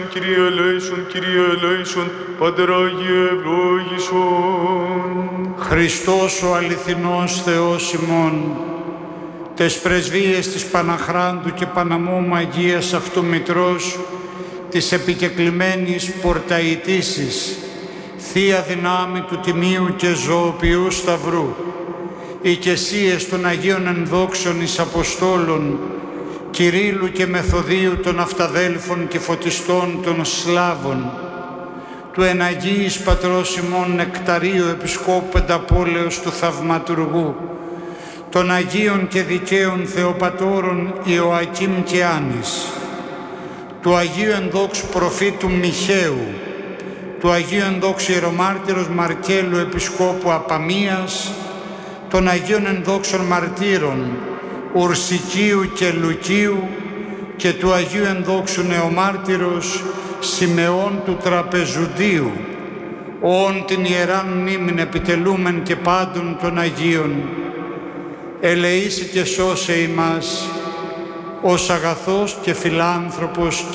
Kyrie eleison, Kyrie eleison, Πάτερ Άγιε ευλόγησον. Χριστός ο αληθινός Θεός ημών, τες πρεσβείες της Παναχράντου και Παναμόμου Αγίας Αυτού Μητρός, της επικεκλημένης πορταϊτήσης, Θεία Δυνάμει του Τιμίου και Ζωοποιού Σταυρού, οι κεσίες των Αγίων Ενδόξων εις Αποστόλων, Κυρίλλου και Μεθοδίου των Αυταδέλφων και Φωτιστών των Σλάβων, του Εναγίης Πατρός ημών Νεκταρίου Επισκόπου Πενταπόλεως του Θαυματουργού, των Αγίων και Δικαίων Θεοπατώρων Ιωακήμ και Άνης, του Αγίου Ενδόξου Προφήτου Μιχαίου, του Αγίου Ενδόξου Ιερομάρτυρος Μαρκέλου Επισκόπου Απαμίας, των Αγίων Ενδόξων Μαρτύρων Ουρσικίου και Λουκίου και του Αγίου Ενδόξου Νεομάρτυρος Σιμεών του Τραπεζουντίου, όν την Ιεράν μνήμην επιτελούμεν και πάντων των Αγίων, ελεήσει και σώσε ημάς, ως αγαθός και φιλάνθρωπος